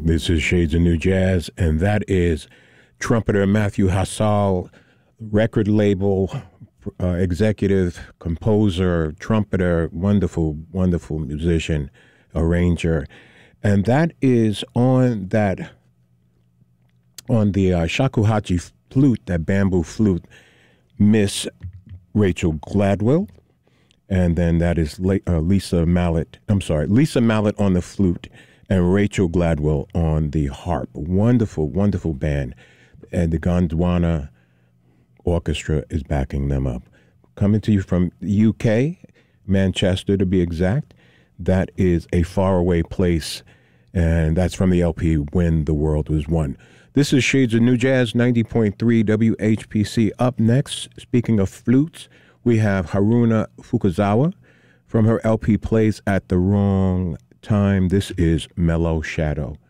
This is Shades of New Jazz, and that is trumpeter Matthew Hassall, record label, executive, composer, trumpeter, wonderful, wonderful musician, arranger. And that is on the shakuhachi flute, that bamboo flute, Miss Rachel Gladwell. And then that is Lisa Mallett on the flute, and Rachel Gladwell on the harp. Wonderful, wonderful band. And the Gondwana Orchestra is backing them up. Coming to you from the UK, Manchester to be exact. That is A Faraway Place, and that's from the LP When the World Was Won. This is Shades of New Jazz, 90.3 WHPC. Up next, speaking of flutes, we have Haruna Fukuzawa from her LP Plays at the Wrong Time. This is Mellow Shadow.